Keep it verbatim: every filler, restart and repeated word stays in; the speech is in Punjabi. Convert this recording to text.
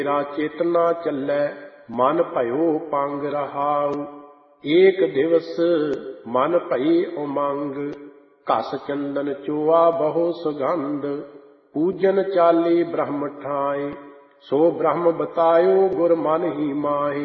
ਮੇਰਾ ਚੇਤਨਾ ਚੱਲੈ ਮਨ ਭਇਓ ਪੰਗ ਰਹਾਉ। ਏਕ ਦਿਵਸ ਮਨ ਭਈ ਉਮੰਗ ਘਸ ਚੰਦਨ ਚੋਆ ਬਹੁ ਸੁਗੰਧ। ਪੂਜਨ ਚਾਲੀ ਬ੍ਰਹਮ ਠਾਏ ਸੋ ਬ੍ਰਹਮ ਬਤਾਇਓ ਗੁਰ ਮਨ ਹੀ ਮਾਹੇ।